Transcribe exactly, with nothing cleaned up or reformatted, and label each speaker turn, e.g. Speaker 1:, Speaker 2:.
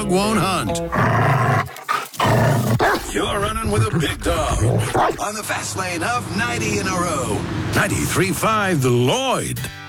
Speaker 1: dog won't hunt. You're running with a big dog on the fast lane of ninety in a row. ninety-three point five The Lloyd.